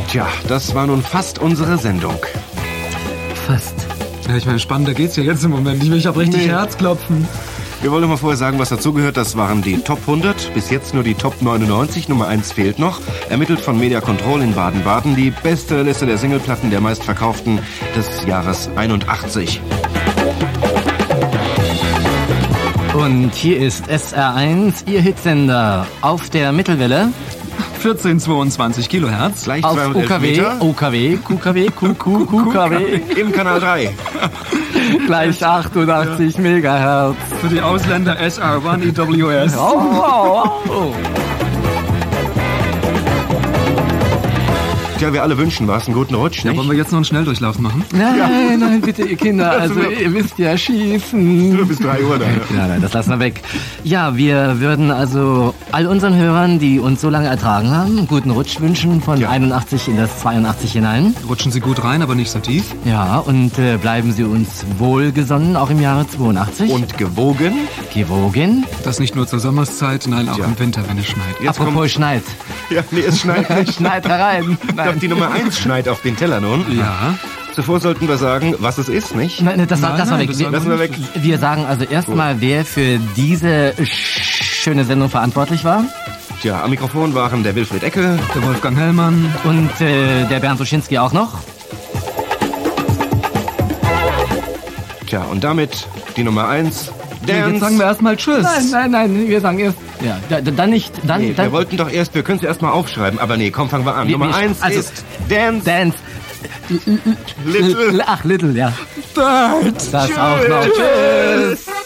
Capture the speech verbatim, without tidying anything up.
Tja, das war nun fast unsere Sendung. Fast. Ja, ich meine, spannender geht's ja jetzt im Moment. Ich will, ich hab richtig Nee. Herzklopfen. Wir wollen noch mal vorher sagen, was dazugehört. Das waren die Top hundert. Bis jetzt nur die Top neunundneunzig. Nummer eins fehlt noch. Ermittelt von Media Control in Baden-Baden. Die beste Liste der Singleplatten der meistverkauften des Jahres einundachtzig. Und hier ist S R eins, Ihr Hitsender auf der Mittelwelle. vierzehn Komma zweiundzwanzig Kilohertz. Gleich Auf zweihundertelf O K W, Meter. O K W, Q K W, Q Q, Q K W, Im Kanal drei. gleich achtundachtzig Megahertz. Für die Ausländer S R eins E W S. Oh, oh, oh. Tja, wir alle wünschen was. Einen guten Rutsch, Ja, nicht? wollen wir jetzt noch einen Schnelldurchlauf machen? Nein, nein, bitte, ihr Kinder, also ihr wisst ja, schießen. Nur bis drei Uhr da. Ja, nein, das lassen wir weg. Ja, wir würden also all unseren Hörern, die uns so lange ertragen haben, einen guten Rutsch wünschen von Ja. einundachtzig in das zweiundachtzig hinein. Rutschen Sie gut rein, aber nicht so tief. Ja, und äh, bleiben Sie uns wohlgesonnen, auch im Jahre zweiundachtzig. Und gewogen. gewogen. Das nicht nur zur Sommerszeit, nein, auch Ja. im Winter, wenn es schneit. Jetzt Apropos kommt, schneit. ja, nee, es schneit nicht. Schneit herein. Ich glaube, die Nummer eins schneit auf den Teller nun. Ja. Zuvor sollten wir sagen, was es ist, nicht? Nein, das, war, Nein, das war nein, weg. das Wir, Lassen wir weg. wir sagen also erstmal, wer für diese schöne Sendung verantwortlich war. Tja, am Mikrofon waren der Wilfried Ecke. Der Wolfgang Hellmann. Und äh, der Bernd Suschinski auch noch. Tja, und damit die Nummer eins. Dance. Jetzt sagen wir erstmal Tschüss. Nein, nein, nein, wir sagen erst. Ja, da, da- dann nicht. Dann, Nee, dann wir wollten doch erst, wir können es erst mal aufschreiben, aber nee, komm, fangen wir an. Wir- Nummer wir- eins also- ist Dance. Dance. Little. Ach, Little, ja. Third. Das auch noch. Tschüss.